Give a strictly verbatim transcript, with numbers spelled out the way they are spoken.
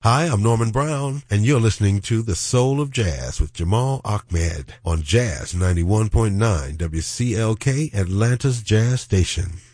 Hi, I'm Norman Brown, and you're listening to The Soul of Jazz with Jamal Ahmed on Jazz ninety-one point nine W C L K, Atlanta's Jazz Station.